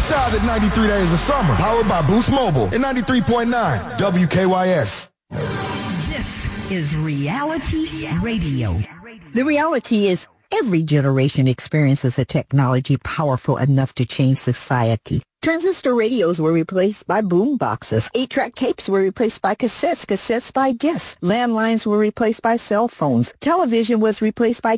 inside the 93 days of summer. Powered by Boost Mobile and 93.9 WKYS. This is Reality Radio. The reality is every generation experiences a technology powerful enough to change society. Transistor radios were replaced by boom boxes. 8-track tapes were replaced by cassettes by discs. Landlines were replaced by cell phones. Television was replaced by